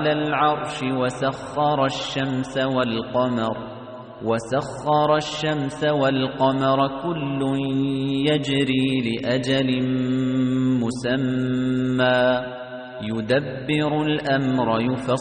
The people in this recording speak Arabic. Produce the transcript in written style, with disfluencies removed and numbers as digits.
العرش وسخر الشمس والقمر كل يجري لأجل مسمى يدبر الأمر